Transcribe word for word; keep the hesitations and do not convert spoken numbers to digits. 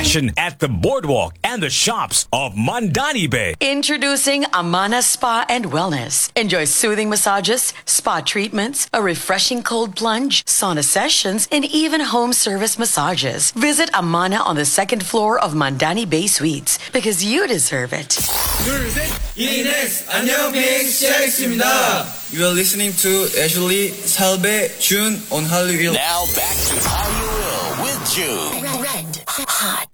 action at the boardwalk and the shops of Mandani Bay. Introducing Amana Spa and Wellness. Enjoy soothing massages, spa treatments, a refreshing cold plunge, sauna sessions, and even home service massages. Visit Amana on the second floor of Mandani Bay Suites because you deserve it. 둘, 셋! 이넥스 안녕 비행스 시작했습니다. You are listening to Ashley, Salbe, June on Hallyu. Now back to Hallyu with June. Red, hot.